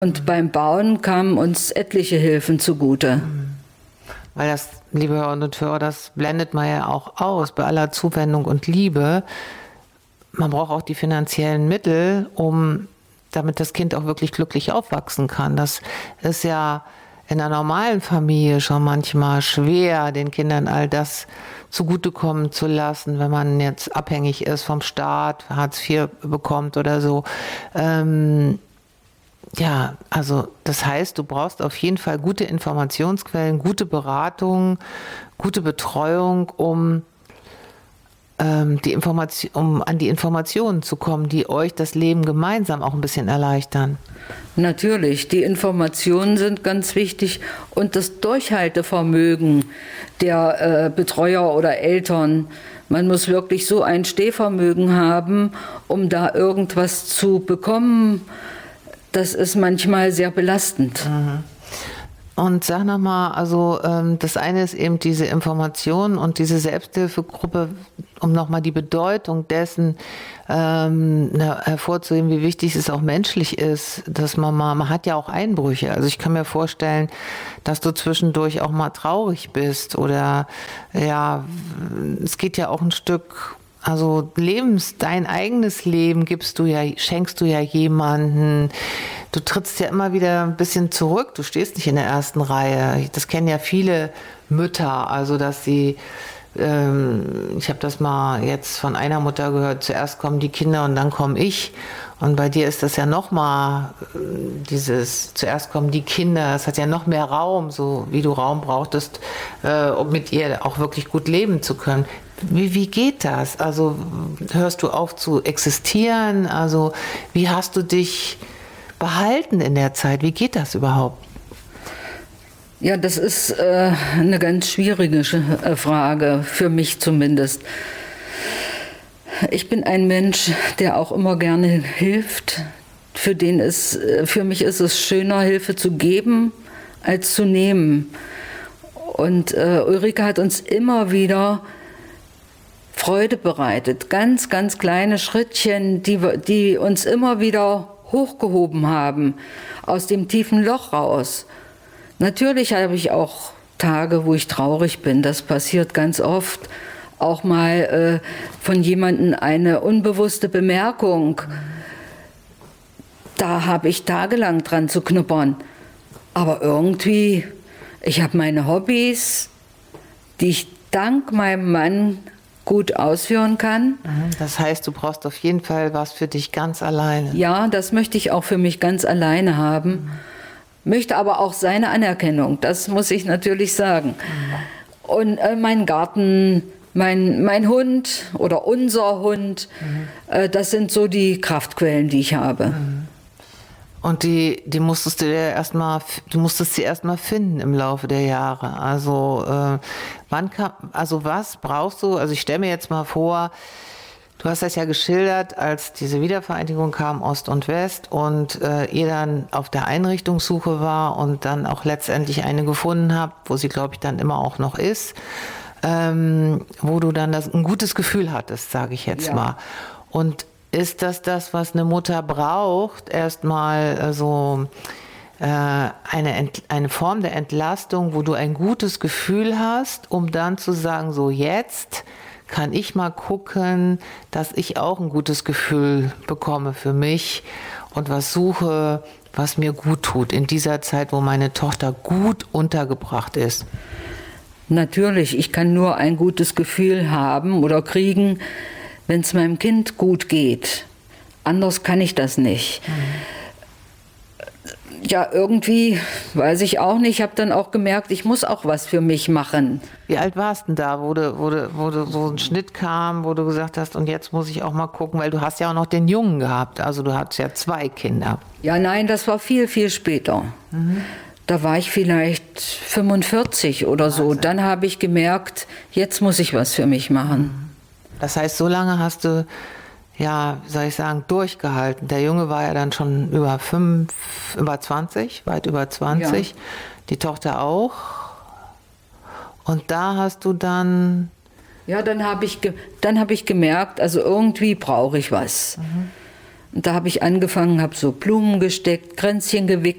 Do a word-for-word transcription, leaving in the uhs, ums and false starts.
Und beim Bauen kamen uns etliche Hilfen zugute. Weil das, liebe Hörerinnen und Hörer, das blendet man ja auch aus, bei aller Zuwendung und Liebe. Man braucht auch die finanziellen Mittel, um, damit das Kind auch wirklich glücklich aufwachsen kann. Das ist ja in einer normalen Familie schon manchmal schwer, den Kindern all das zugutekommen zu lassen, wenn man jetzt abhängig ist vom Staat, Hartz vier bekommt oder so. Ähm, Ja, also das heißt, du brauchst auf jeden Fall gute Informationsquellen, gute Beratung, gute Betreuung, um, ähm, die Information, um an die Informationen zu kommen, die euch das Leben gemeinsam auch ein bisschen erleichtern. Natürlich, die Informationen sind ganz wichtig und das Durchhaltevermögen der äh, Betreuer oder Eltern. Man muss wirklich so ein Stehvermögen haben, um da irgendwas zu bekommen. Das ist manchmal sehr belastend. Und sag nochmal, also ähm, das eine ist eben diese Information und diese Selbsthilfegruppe, um nochmal die Bedeutung dessen ähm, na, hervorzuheben, wie wichtig es auch menschlich ist, dass man mal, man hat ja auch Einbrüche. Also ich kann mir vorstellen, dass du zwischendurch auch mal traurig bist oder ja, es geht ja auch ein Stück. Also Lebens, dein eigenes Leben gibst du ja, schenkst du ja jemanden. Du trittst ja immer wieder ein bisschen zurück. Du stehst nicht in der ersten Reihe. Das kennen ja viele Mütter, also dass sie, ähm, ich habe das mal jetzt von einer Mutter gehört, zuerst kommen die Kinder und dann komme ich. Und bei dir ist das ja noch mal dieses, zuerst kommen die Kinder, es hat ja noch mehr Raum, so wie du Raum brauchtest, äh, um mit ihr auch wirklich gut leben zu können. Wie, wie geht das? Also hörst du auf zu existieren? Also wie hast du dich behalten in der Zeit? Wie geht das überhaupt? Ja, das ist äh, eine ganz schwierige äh, Frage, für mich zumindest. Ich bin ein Mensch, der auch immer gerne hilft. Für den ist, für mich ist es schöner, Hilfe zu geben, als zu nehmen. Und äh, Ulrike hat uns immer wieder Freude bereitet. Ganz, ganz kleine Schrittchen, die, die uns immer wieder hochgehoben haben, aus dem tiefen Loch raus. Natürlich habe ich auch Tage, wo ich traurig bin. Das passiert ganz oft. Auch mal äh, von jemandem eine unbewusste Bemerkung. Da habe ich tagelang dran zu knuppern. Aber irgendwie, ich habe meine Hobbys, die ich dank meinem Mann gut ausführen kann. Das heißt, du brauchst auf jeden Fall was für dich ganz alleine. Ja, das möchte ich auch für mich ganz alleine haben. Mhm. Möchte aber auch seine Anerkennung, das muss ich natürlich sagen. Mhm. Und äh, mein Garten, mein, mein Hund oder unser Hund, mhm. äh, das sind so die Kraftquellen, die ich habe. Mhm. Und die, die musstest du dir erstmal, du musstest sie erstmal finden im Laufe der Jahre. Also äh, wann kam, also was brauchst du? Also ich stelle mir jetzt mal vor, du hast das ja geschildert, als diese Wiedervereinigung kam, Ost und West, und äh, ihr dann auf der Einrichtungssuche war und dann auch letztendlich eine gefunden habt, wo sie, glaube ich, dann immer auch noch ist, ähm, wo du dann das, ein gutes Gefühl hattest, sage ich jetzt ja. mal. Und ist das das, was eine Mutter braucht? Erstmal also, äh, eine, Ent- eine Form der Entlastung, wo du ein gutes Gefühl hast, um dann zu sagen, so jetzt kann ich mal gucken, dass ich auch ein gutes Gefühl bekomme für mich und was suche, was mir gut tut in dieser Zeit, wo meine Tochter gut untergebracht ist. Natürlich, ich kann nur ein gutes Gefühl haben oder kriegen, wenn es meinem Kind gut geht. Anders kann ich das nicht. Mhm. Ja, irgendwie, weiß ich auch nicht, ich habe dann auch gemerkt, ich muss auch was für mich machen. Wie alt warst du denn da, wo, du, wo, du, wo du so ein Schnitt kam, wo du gesagt hast, und jetzt muss ich auch mal gucken, weil du hast ja auch noch den Jungen gehabt, also du hattest ja zwei Kinder. Ja, nein, das war viel, viel später. Mhm. Da war ich vielleicht fünfundvierzig oder so. Also. Dann habe ich gemerkt, jetzt muss ich was für mich machen. Das heißt, so lange hast du, ja, wie soll ich sagen, durchgehalten. Der Junge war ja dann schon über fünf, über zwanzig, weit über zwanzig. Ja. Die Tochter auch. Und da hast du dann... Ja, dann habe ich, ge- dann hab ich gemerkt, also irgendwie brauche ich was. Mhm. Und da habe ich angefangen, habe so Blumen gesteckt, Kränzchen gewickelt.